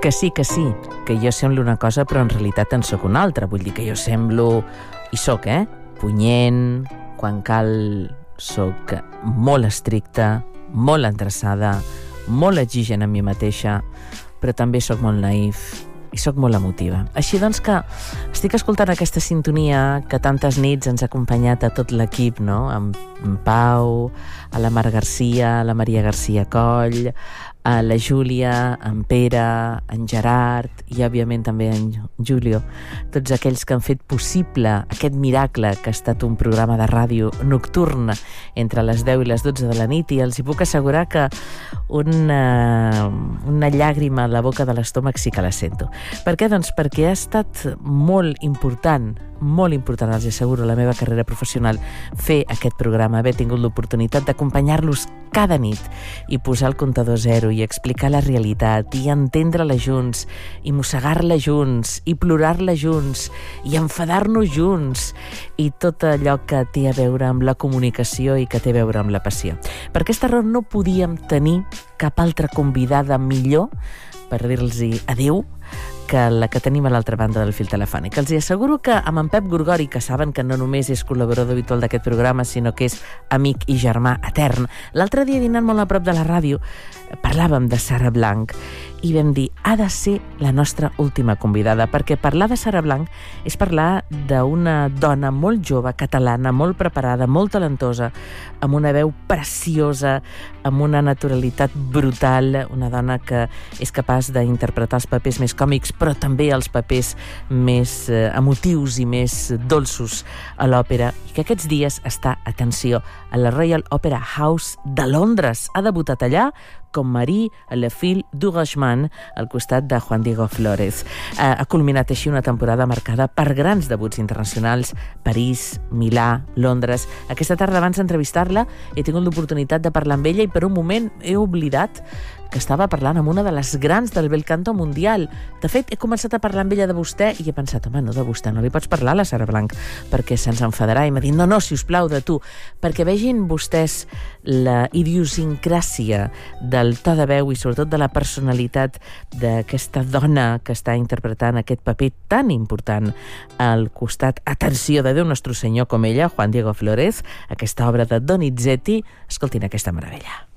que jo semblo una cosa però en realitat en sóc una altra. Vull dir que jo semblo, i sóc, punyent, quan cal sóc molt estricta, molt endreçada, molt exigent amb mi mateixa, però també sóc molt naïf i sóc molt emotiva. Així doncs que estic escoltant aquesta sintonia que tantes nits ens ha acompanyat a tot l'equip, no? En Pau, a la Mar Garcia, a la Maria Garcia Coll, a la Júlia, en Pere, en Gerard i, òbviament, també en Julio. Tots aquells que han fet possible aquest miracle que ha estat un programa de ràdio nocturn entre les 10 i les 12 de la nit, i els hi puc assegurar que una llàgrima a la boca de l'estómac sí que la sento. Per què? Doncs perquè ha estat molt important, els asseguro, la meva carrera professional, fer aquest programa, haver tingut l'oportunitat d'acompanyar-los cada nit i posar el comptador zero i explicar la realitat i entendre-la junts i mossegar-la junts i plorar-la junts i enfadar-nos junts i tot allò que té a veure amb la comunicació i que té a veure amb la passió. Per aquesta raó no podíem tenir cap altra convidada millor per dir-los adéu que la que tenim a l'altra banda del fil telefònic. Els asseguro que amb en Pep Gorgori, que saben que no només és col·laborador habitual d'aquest programa, sinó que és amic i germà etern, l'altre dia dinant molt a prop de la ràdio parlàvem de Sara Blanc i vam dir, ha de ser la nostra última convidada, perquè parlar de Sara Blanc és parlar d'una dona molt jove, catalana, molt preparada, molt talentosa, amb una veu preciosa, amb una naturalitat brutal, una dona que és capaç d'interpretar els papers més còmics, però també els papers més emotius i més dolços a l'òpera, i que aquests dies està, atenció, a la Royal Opera House de Londres. Ha debutat allà com Marie Lefil d'Urachman al costat de Juan Diego Flórez. Ha culminat així una temporada marcada per grans debuts internacionals: París, Milà, Londres. Aquesta tarda, abans d'entrevistar-la, he tingut l'oportunitat de parlar amb ella i per un moment he oblidat que estava parlant amb una de les grans del bel canto mundial. De fet, he començat a parlar amb ella de vostè i he pensat, home, no de vostè, no li pots parlar a la Sara Blanc perquè se'ns enfadarà. I m'ha dit, no, si us plau, de tu, perquè vegin vostès la idiosincràsia del to de veu i sobretot de la personalitat d'aquesta dona que està interpretant aquest paper tan important al costat, atenció, de Déu Nostre Senyor com ella, Juan Diego Flórez, aquesta obra de Donizetti. Escoltin aquesta meravella.